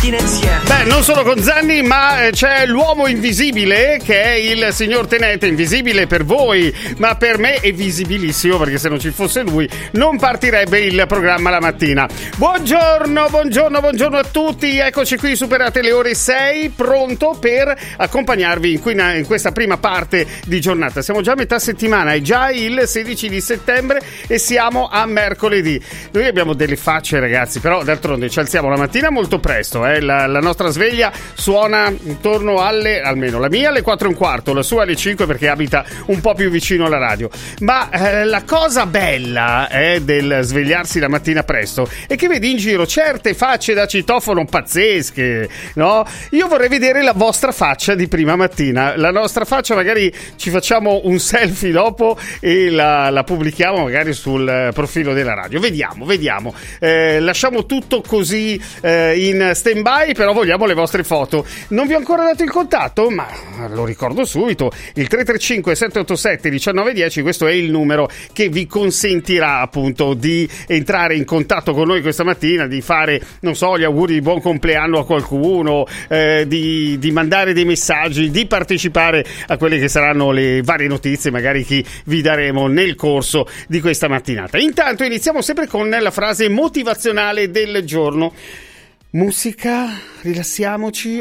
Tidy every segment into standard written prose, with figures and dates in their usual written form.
mattina insieme. Beh, non solo con Zanni, ma c'è l'uomo invisibile che è il signor Tenente. Invisibile per voi, ma per me è visibilissimo, perché se non ci fosse lui non partirebbe il programma la mattina. Buongiorno a tutti. Eccoci qui, superate le ore 6, pronto per accompagnarvi in questa prima parte di giornata. Siamo già a metà settimana, è già il 16 di settembre e siamo a mercoledì. Noi abbiamo delle facce, ragazzi, però d'altronde ci alziamo la mattina molto presto. La nostra sveglia suona intorno alle, almeno la mia alle 4:15, la sua alle 5 perché abita un po' più vicino alla radio. Ma la cosa bella del svegliarsi la mattina presto è che vedi in giro certe facce da citofono pazzesche, no? Io vorrei vedere la vostra faccia di prima mattina. La nostra faccia, magari ci facciamo un selfie dopo e la pubblichiamo magari sul profilo della radio. Vediamo. Lasciamo tutto così in stand-by, però vogliamo le vostre foto. Non vi ho ancora dato il contatto, ma lo ricordo subito: il 335 787 1910. Questo è il numero che vi consentirà appunto di entrare in contatto con noi questa mattina, di fare, non so, gli auguri di buon compleanno a qualcuno, di mandare dei messaggi, di partecipare a quelle che saranno le varie notizie magari che vi daremo nel corso di questa mattinata. Intanto iniziamo sempre con la frase motivazionale del giorno. Musica, rilassiamoci.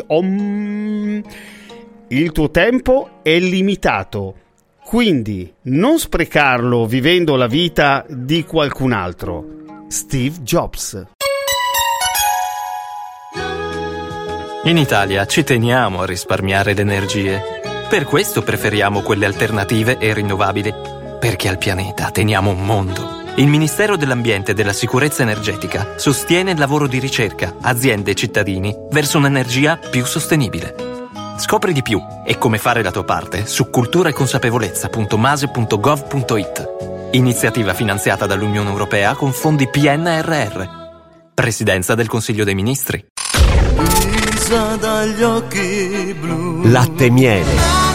Il tuo tempo è limitato, quindi non sprecarlo vivendo la vita di qualcun altro. Steve Jobs. In Italia ci teniamo a risparmiare le energie. Per questo preferiamo quelle alternative e rinnovabili, perché al pianeta teniamo un mondo. Il Ministero dell'Ambiente e della Sicurezza Energetica sostiene il lavoro di ricerca, aziende e cittadini verso un'energia più sostenibile. Scopri di più e come fare la tua parte su culturaeconsapevolezza.mase.gov.it. Iniziativa finanziata dall'Unione Europea con fondi PNRR. Presidenza del Consiglio dei Ministri. Latte miele.